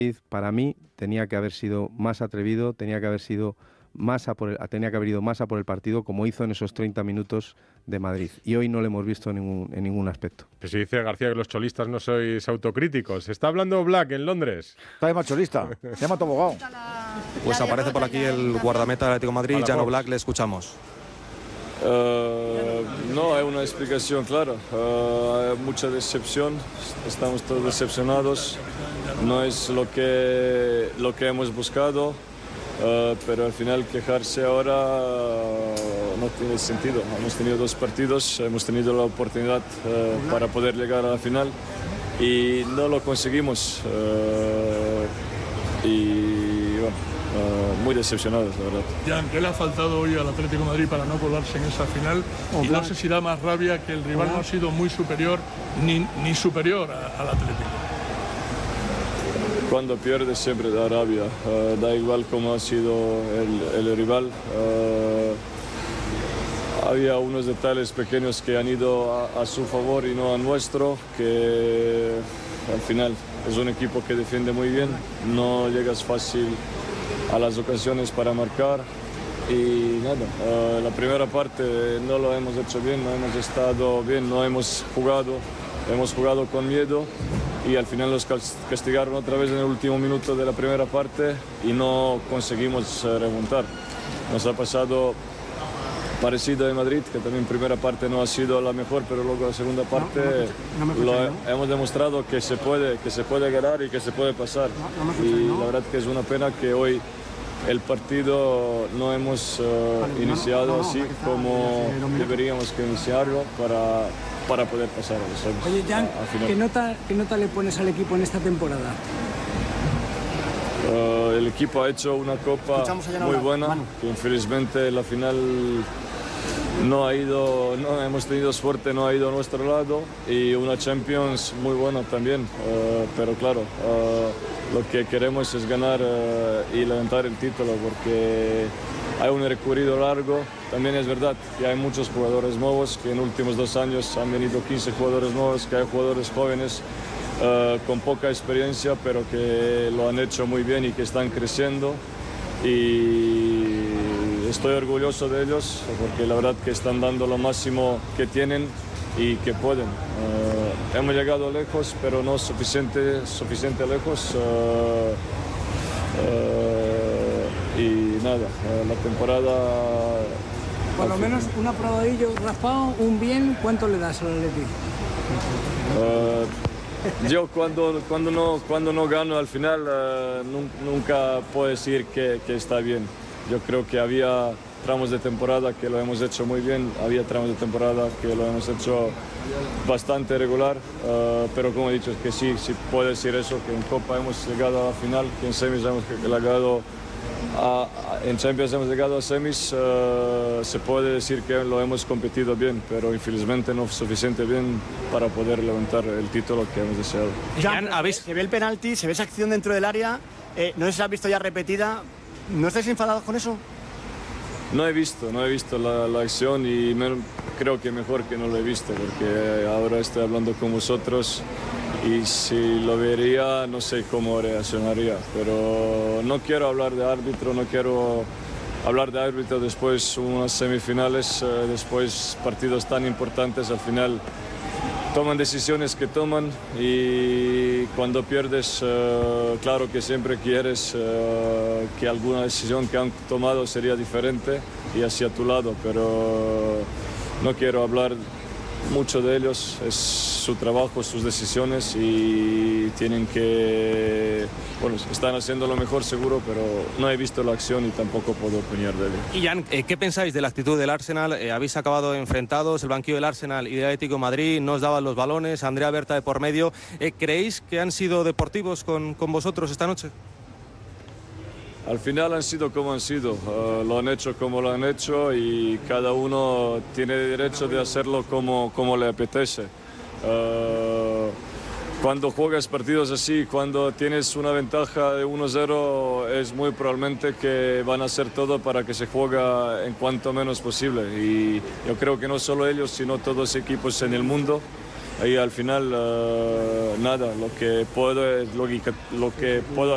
Para mí tenía que haber sido más atrevido, tenía que haber ido más a por el partido, como hizo en esos 30 minutos de Madrid. Y hoy no lo hemos visto en ningún aspecto. Pues si dice García que los cholistas no sois autocríticos. Está hablando Black en Londres. Está más cholista. Se llama Tobogán. Pues aparece por aquí el guardameta del Atlético de Madrid, Jan Oblak, le escuchamos. No hay una explicación clara. Hay mucha decepción. Estamos todos decepcionados. No es lo que hemos buscado. Pero al final quejarse ahora no tiene sentido. Hemos tenido 2 partidos, hemos tenido la oportunidad para poder llegar a la final y no lo conseguimos. Y bueno, muy decepcionados, la verdad. Jan, ¿qué le ha faltado hoy al Atlético de Madrid para no colarse en esa final? Y no sé si da más rabia que el rival no ha sido muy superior ni superior al Atlético. Cuando pierdes siempre da rabia, da igual cómo ha sido el rival. Había unos detalles pequeños que han ido a su favor y no a nuestro, que al final es un equipo que defiende muy bien, no llegas fácil a las ocasiones para marcar. Y nada, la primera parte no lo hemos hecho bien, no hemos estado bien, no hemos jugado con miedo. Y al final los castigaron otra vez en el último minuto de la primera parte y no conseguimos remontar. Nos ha pasado parecido en Madrid, que también primera parte no ha sido la mejor, pero luego la segunda parte hemos demostrado que se puede ganar y que se puede pasar. Y la verdad que es una pena que hoy el partido no hemos iniciado así como deberíamos que iniciarlo para poder pasar a los semis. Oye, Jan, ¿qué nota le pones al equipo en esta temporada? El equipo ha hecho una copa muy buena, que infelizmente la final no hemos tenido suerte, no ha ido a nuestro lado, y una Champions muy buena también, pero claro, lo que queremos es ganar y levantar el título, porque hay un recorrido largo. También es verdad que hay muchos jugadores nuevos, que en los últimos 2 años han venido 15 jugadores nuevos, que hay jugadores jóvenes con poca experiencia, pero que lo han hecho muy bien y que están creciendo. Y estoy orgulloso de ellos, porque la verdad que están dando lo máximo que tienen y que pueden. Hemos llegado lejos, pero no suficiente lejos. Y nada, la temporada... Por lo menos un aprobadillo raspado, un bien, ¿cuánto le das al Atleti? Yo cuando no gano al final nunca puedo decir que está bien. Yo creo que había tramos de temporada que lo hemos hecho muy bien, había tramos de temporada que lo hemos hecho bastante regular, pero como he dicho, que sí puedo decir eso, que en Copa hemos llegado a la final, que en semis hemos llegado en Champions hemos llegado a semis, se puede decir que lo hemos competido bien, pero infelizmente no suficiente bien para poder levantar el título que hemos deseado. Se ve el penalti, se ve esa acción dentro del área, no sé si la has visto ya repetida, ¿no estáis enfadados con eso? No he visto la acción y creo que mejor que no lo he visto, porque ahora estoy hablando con vosotros y si lo vería no sé cómo reaccionaría, pero no quiero hablar de árbitro, después unas semifinales, después partidos tan importantes, al final toman decisiones que toman y cuando pierdes, claro que siempre quieres que alguna decisión que han tomado sería diferente y hacia tu lado, pero no quiero hablar mucho de ellos, es su trabajo, sus decisiones y tienen que, bueno, están haciendo lo mejor seguro, pero no he visto la acción y tampoco puedo opinar de ello. Y Jan, ¿qué pensáis de la actitud del Arsenal? Habéis acabado enfrentados, el banquillo del Arsenal y del Atlético de Madrid, no os daban los balones, Andrea Berta de por medio. ¿Creéis que han sido deportivos con vosotros esta noche? Al final han sido como han sido, lo han hecho como lo han hecho y cada uno tiene derecho de hacerlo como le apetece. Cuando juegas partidos así, cuando tienes una ventaja de 1-0, es muy probablemente que van a hacer todo para que se juegue en cuanto menos posible. Y yo creo que no solo ellos, sino todos los equipos en el mundo. Y al final, nada, lo que puedo